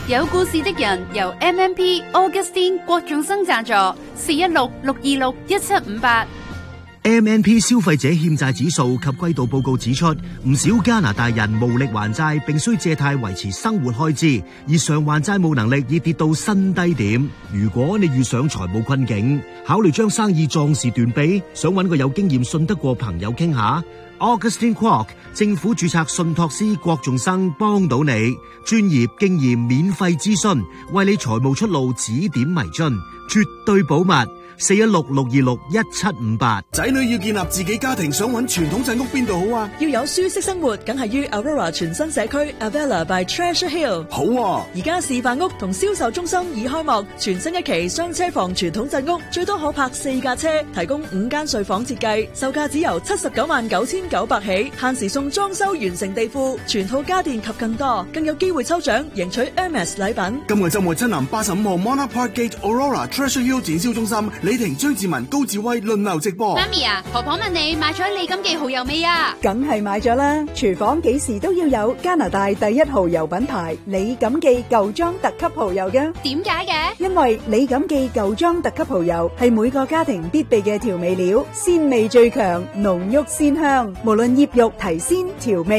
有故事的人由 MMP Augustine 郭仲生贊助，416-626-1758。 MNP 消費者欠債指數及季度報告指出，唔少加拿大人無力還債，並需借貸維持生活開支，而償還債務能力已跌到新低點。如果你遇上財務困境，考慮將生意壯士斷臂，想揾個有經驗信得過朋友傾下。Augustine Kwok 政府註冊信託師郭仲生幫到你，專業經驗免費諮詢，為你財務出路指點迷津，絕對保密。416-626-1758。 仔女要建立自己家庭，想揾傳統鎮屋邊度好啊？ 要有舒適生活，梗係於 Aurora 全新社區 Avella by Treasure Hill。 好啊！ 而家示範屋同銷售中心已開幕，全新一期雙車房傳統鎮屋，最多可泊4架車，提供5間睡房設計，售價只由799900起，限時送裝修完成地庫、全套家電及更多，更有機會抽獎贏取 Hermes 禮品。 今個週末親臨85號 Monarch Park Gate Aurora Treasure Hill 展銷中心。李婷、張志文、高志威輪流直播。 媽咪啊，婆婆問你買咗李錦記蠔油未啊？ 梗係買咗啦！廚房幾時都要有加拿大第一蠔油品牌李錦記舊裝特級蠔油嘅。 點解嘅？ 因為李錦記舊裝特級蠔油係每個家庭必備嘅調味料，鮮味最強，濃郁鮮香，無論醃肉、提鮮、調味。